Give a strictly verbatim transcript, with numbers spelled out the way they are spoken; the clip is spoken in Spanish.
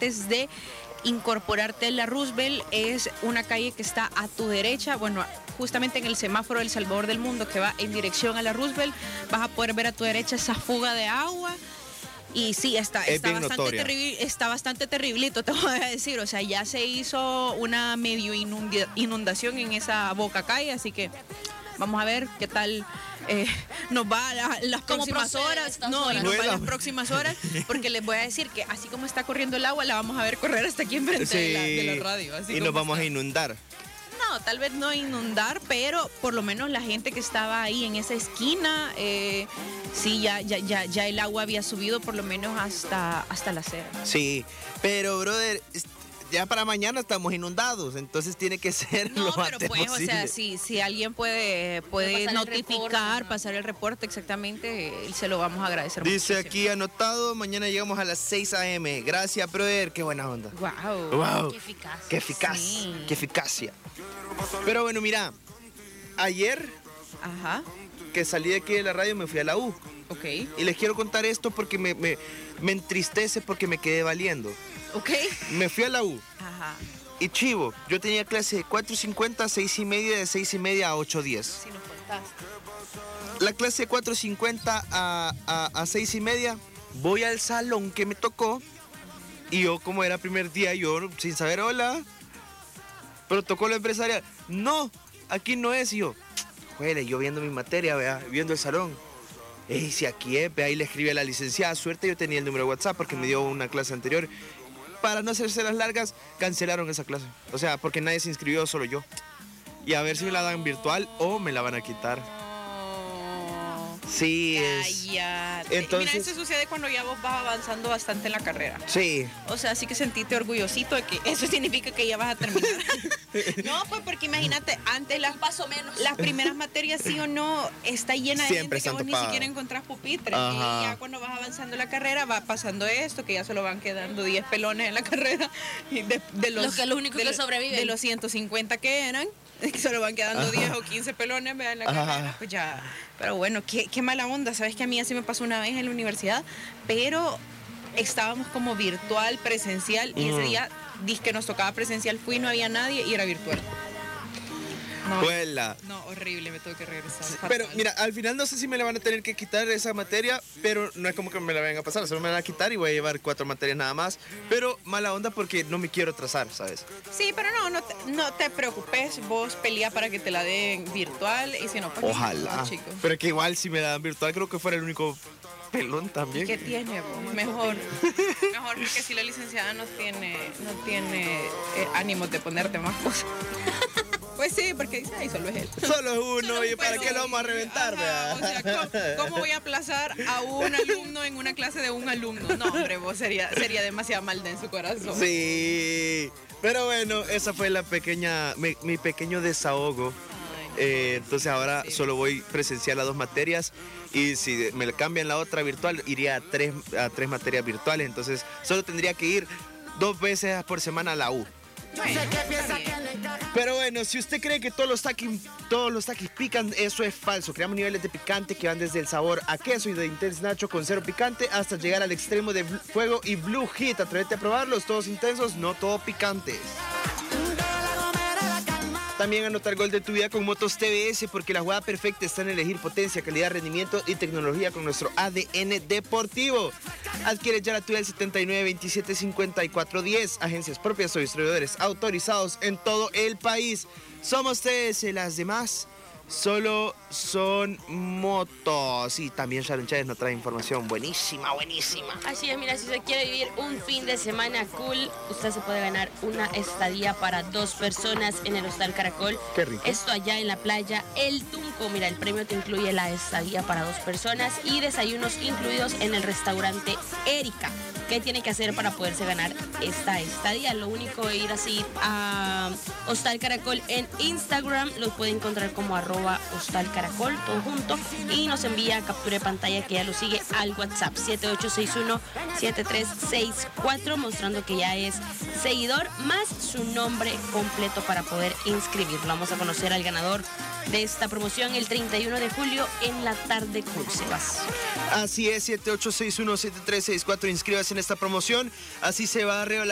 antes de incorporarte a la Roosevelt. Es una calle que está a tu derecha, bueno, justamente en el semáforo del Salvador del Mundo que va en dirección a la Roosevelt. Vas a poder ver a tu derecha esa fuga de agua. Y sí, está, está, bastante terrible, está bastante terriblito, te voy a decir. O sea, ya se hizo una medio inundación en esa boca calle, así que vamos a ver qué tal eh, nos va a la, las próximas horas. No, y nos va a las próximas horas, porque les voy a decir que así como está corriendo el agua, la vamos a ver correr hasta aquí enfrente sí, de, la, de la radio. Así y nos vamos está. a inundar. No, tal vez no inundar, pero por lo menos la gente que estaba ahí en esa esquina, eh, sí, ya, ya, ya, ya el agua había subido por lo menos hasta, hasta la acera. Sí, pero brother, ya para mañana estamos inundados, entonces tiene que ser no, lo pero antes pues, posible. o sea, si, si alguien puede, puede pasar notificar, el reporte, ¿no? pasar el reporte exactamente, se lo vamos a agradecer. Dice muchísimo. Aquí anotado, mañana llegamos a las seis a.m. Gracias, brother, qué buena onda. Wow. Wow. Qué eficaz. Qué eficaz, sí. qué eficacia. Pero bueno, mira, ayer Ajá. que salí de aquí de la radio me fui a la U. Ok. Y les quiero contar esto porque me, me, me entristece porque me quedé valiendo. Ok. Me fui a la U. Ajá. Y chivo, yo tenía clase de cuatro cincuenta a seis y media, de seis y media a ocho diez. Sí, nos contaste. La clase de cuatro cincuenta a, a, a seis y media, voy al salón que me tocó. Y yo, como era primer día, yo sin saber hola. Protocolo empresarial. No, aquí no es. Y yo, juele, yo viendo mi materia, vea, viendo el salón. Ey, si aquí es, vea, ahí le escribí a la licenciada. Suerte, yo tenía el número de WhatsApp porque me dio una clase anterior. Para no hacerse las largas, cancelaron esa clase. O sea, porque nadie se inscribió, solo yo. Y a ver si me la dan virtual o me la van a quitar. Sí, es. Entonces, mira, eso sucede cuando ya vos vas avanzando bastante en la carrera. Sí. O sea, sí que sentiste orgullosito de que eso significa que ya vas a terminar. No, pues porque imagínate, antes las, paso menos. las primeras materias, sí o no, está llena de Siempre gente que vos topada. ni siquiera encontrás pupitres. Ajá. Y ya cuando vas avanzando en la carrera va pasando esto, que ya solo van quedando diez pelones en la carrera. Y de, de los, los que los únicos de, que sobreviven. De los ciento cincuenta que eran, que solo van quedando diez o quince pelones en la carrera. Ajá. Pues ya. Pero bueno, qué, qué mala onda. Sabes que a mí así me pasó una vez en la universidad, pero estábamos como virtual, presencial, y ese día dizque nos tocaba presencial, fui, no había nadie y era virtual. No, Vuela. no, horrible, me tuve que regresar. Sí, fatal. pero mira, al final no sé si me la van a tener que quitar esa materia, pero no es como que me la vayan a pasar, solo me la van a quitar y voy a llevar cuatro materias nada más, pero mala onda porque no me quiero atrasar, ¿sabes? Sí, pero no, no te, no te preocupes, vos pelea para que te la den virtual y si no, pues Ojalá, no, chicos. pero que igual si me la dan virtual creo que fuera el único pelón también. ¿Qué tiene, vos? Mejor. Mejor porque si la licenciada no tiene, no tiene eh, ánimos de ponerte más cosas. Pues sí, porque dice, ay, solo es él. Solo es uno, Solo ¿y para pero, qué lo vamos a reventar? Ajá, o sea, ¿cómo, ¿cómo voy a aplazar a un alumno en una clase de un alumno? No, hombre, vos sería, sería demasiada maldad en su corazón. Sí, pero bueno, esa fue la pequeña, mi, mi pequeño desahogo. Ay, no. Eh, entonces ahora Sí. solo voy presencial a dos materias y si me cambian la otra virtual iría a tres, a tres materias virtuales, entonces solo tendría que ir dos veces por semana a la U. Bueno, está bien. Pero bueno, si usted cree que todos los taquis, todos los taquis pican, eso es falso. Creamos niveles de picante que van desde el sabor a queso y de Intense Nacho con cero picante hasta llegar al extremo de fuego y Blue Hit. Atrévete a probarlos, todos intensos, no todos picantes. También anota el gol de tu vida con Motos T V S, porque la jugada perfecta está en elegir potencia, calidad, rendimiento y tecnología con nuestro A D N deportivo. Adquiere ya la tuya al setenta y nueve veintisiete cincuenta y cuatro diez. Agencias propias o distribuidores autorizados en todo el país. Somos T V S, las demás solo son motos. Y también Sharon Chávez nos trae información buenísima, buenísima. Así es, mira, si usted quiere vivir un fin de semana cool, usted se puede ganar una estadía para dos personas en el Hostal Caracol. Qué rico. Esto allá en la playa El Tunco. Mira, el premio te incluye la estadía para dos personas y desayunos incluidos en el restaurante Erika. ¿Qué tiene que hacer para poderse ganar esta estadía? Lo único es ir así a Hostal Caracol en Instagram. Los puede encontrar como arroba Hostal Caracol, todo junto. Y nos envía captura de pantalla que ya lo sigue al WhatsApp siete ocho seis uno siete tres seis cuatro, mostrando que ya es seguidor, más su nombre completo para poder inscribirlo. Vamos a conocer al ganador de esta promoción el treinta y uno de julio en la tarde cool, Sebas. Así es, siete ocho seis uno siete tres seis cuatro, inscríbase en esta promoción, así se va a revelar